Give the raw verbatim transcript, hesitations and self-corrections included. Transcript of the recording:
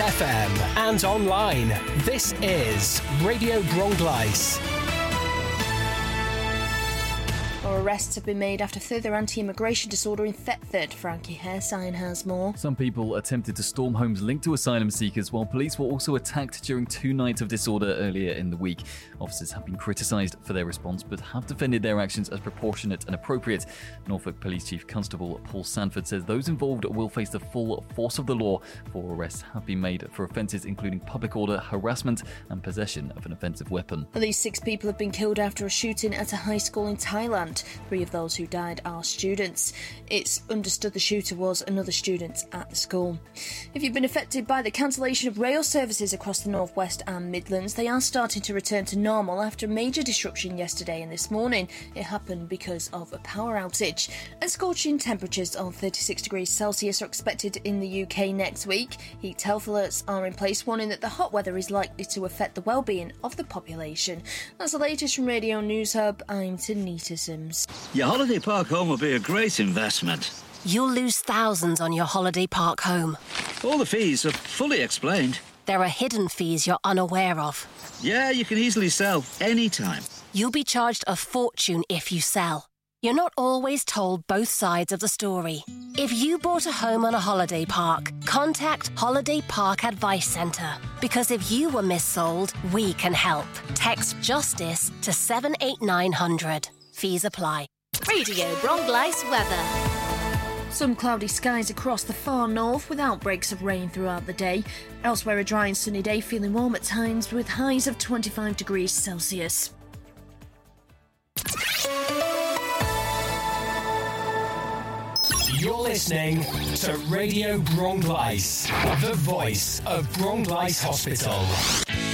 F M and online. This is Radio Bronglais. Arrests have been made after further anti-immigration disorder in Thetford. Frankie Haresign has more. Some people attempted to storm homes linked to asylum seekers, while police were also attacked during two nights of disorder earlier in the week. Officers have been criticised for their response, but have defended their actions as proportionate and appropriate. Norfolk Police Chief Constable Paul Sanford says those involved will face the full force of the law. Four arrests have been made for offences including public order, harassment and possession of an offensive weapon. At least six people have been killed after a shooting at a high school in Thailand. Three of those who died are students. It's understood the shooter was another student at the school. If you've been affected by the cancellation of rail services across the North West and Midlands, they are starting to return to normal after a major disruption yesterday and this morning. It happened because of a power outage. And scorching temperatures of thirty-six degrees Celsius are expected in the U K next week. Heat health alerts are in place, warning that the hot weather is likely to affect the well-being of the population. That's the latest from Radio News Hub. I'm Tanita Sims. Your holiday park home will be a great investment. You'll lose thousands on your holiday park home. All the fees are fully explained. There are hidden fees you're unaware of. Yeah, you can easily sell anytime. You'll be charged a fortune if you sell. You're not always told both sides of the story. If you bought a home on a holiday park, contact Holiday Park Advice Centre. Because if you were missold, we can help. Text JUSTICE to seven eight nine hundred. Fees apply. Radio Bronglais weather. Some cloudy skies across the far north with outbreaks of rain throughout the day. Elsewhere, a dry and sunny day, feeling warm at times with highs of twenty-five degrees Celsius. You're listening to Radio Bronglais, the voice of Bronglais Hospital.